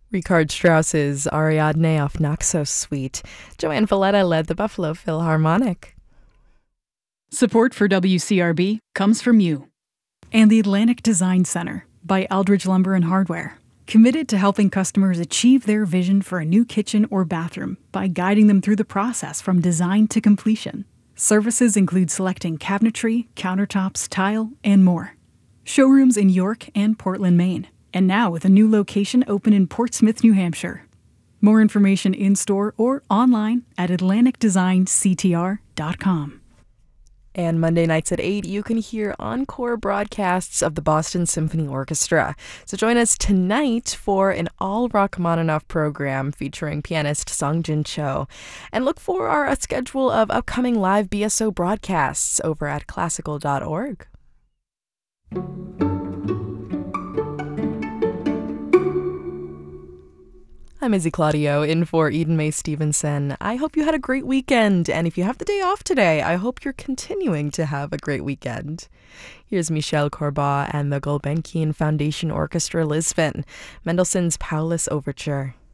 Richard Strauss's Ariadne auf Naxos Suite. Joanne Valletta led the Buffalo Philharmonic. Support for WCRB comes from you. And the Atlantic Design Center by Aldridge Lumber and Hardware. Committed to helping customers achieve their vision for a new kitchen or bathroom by guiding them through the process from design to completion. Services include selecting cabinetry, countertops, tile, and more. Showrooms in York and Portland, Maine. And now with a new location open in Portsmouth, New Hampshire. More information in-store or online at atlanticdesignctr.com. And Monday nights at 8, you can hear encore broadcasts of the Boston Symphony Orchestra. So join us tonight for an all Rachmaninoff program featuring pianist Sung-Jin Cho. And look for our schedule of upcoming live BSO broadcasts over at classical.org. I'm Izzy Claudio in for Eden Mae Stevenson. I hope you had a great weekend, and if you have the day off today, I hope you're continuing to have a great weekend. Here's Michel Corbat and the Gulbenkian Foundation Orchestra Lisbon, Mendelssohn's Paulus Overture.